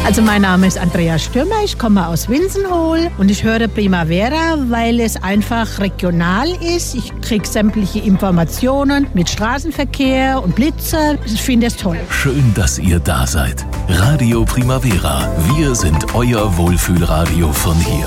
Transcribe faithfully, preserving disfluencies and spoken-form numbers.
Also mein Name ist Andrea Stürmer, ich komme aus Winsenhol und ich höre Primavera, weil es einfach regional ist. Ich kriege sämtliche Informationen mit Straßenverkehr und Blitzer. Ich finde es toll. Schön, dass ihr da seid. Radio Primavera. Wir sind euer Wohlfühlradio von hier.